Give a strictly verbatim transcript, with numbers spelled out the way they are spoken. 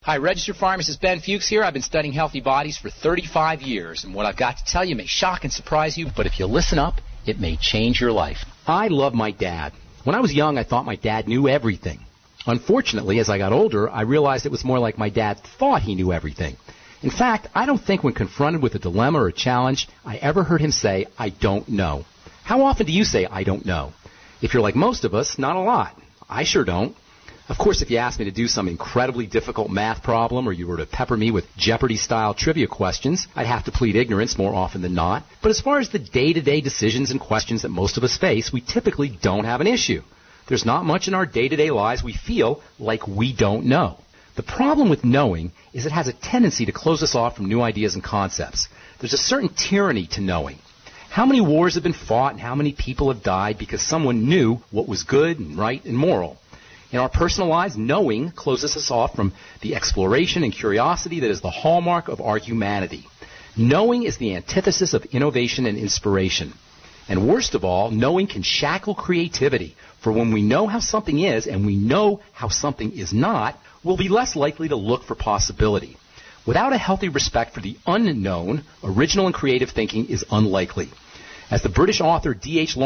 Hi, registered pharmacist Ben Fuchs here. I've been studying healthy bodies for thirty-five years, and what I've got to tell you may shock and surprise you, but if you listen up, it may change your life. I love my dad. When I was young, I thought my dad knew everything. Unfortunately, as I got older, I realized it was more like my dad thought he knew everything. In fact, I don't think when confronted with a dilemma or a challenge, I ever heard him say, I don't know. How often do you say, I don't know? If you're like most of us, not a lot. I sure don't. Of course, if you asked me to do some incredibly difficult math problem or you were to pepper me with Jeopardy-style trivia questions, I'd have to plead ignorance more often than not. But as far as the day-to-day decisions and questions that most of us face, we typically don't have an issue. There's not much in our day-to-day lives we feel like we don't know. The problem with knowing is it has a tendency to close us off from new ideas and concepts. There's a certain tyranny to knowing. How many wars have been fought and how many people have died because someone knew what was good and right and moral? In our personal lives, knowing closes us off from the exploration and curiosity that is the hallmark of our humanity. Knowing is the antithesis of innovation and inspiration. And worst of all, knowing can shackle creativity. For when we know how something is and we know how something is not, we'll be less likely to look for possibility. Without a healthy respect for the unknown, original and creative thinking is unlikely. As the British author D H